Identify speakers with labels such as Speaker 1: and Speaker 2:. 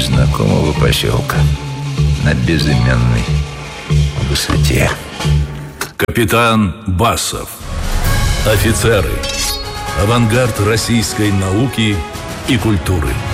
Speaker 1: незнакомого поселка на безымянной высоте.
Speaker 2: Капитан Басов. Офицеры. Авангард российской науки и культуры.